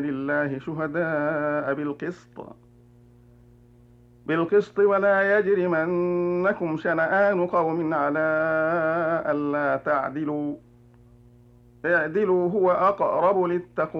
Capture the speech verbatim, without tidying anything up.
لله شهداء بالقسط بالقسط ولا يجرمنكم شنآن قوم على ألا تعدلوا اعدلوا هو أقرب للتقوى